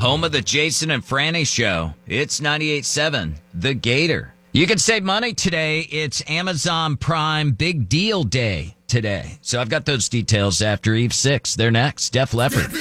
home of the Jason and Franny Show. It's 98.7, The Gator. You can save money today. It's Amazon Prime Big Deal Day today. So I've got those details after Eve 6. They're next. Def Leppard.